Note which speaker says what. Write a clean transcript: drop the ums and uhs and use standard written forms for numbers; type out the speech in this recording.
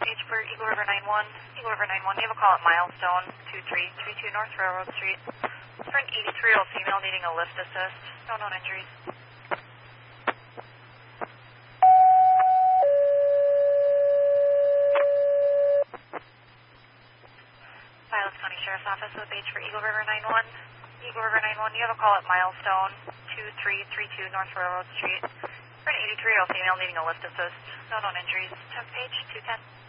Speaker 1: Page for Eagle River 91. Eagle River 91, you have a call at Milestone 2332 North Railroad Street. For an 83-year-old female needing a lift assist. No known injuries. Silas County Sheriff's Office with page for Eagle River 91. Eagle River 91, you have a call at Milestone 2332 North Railroad Street. For an 83-year-old female needing a lift assist. No known injuries. Temp page 210.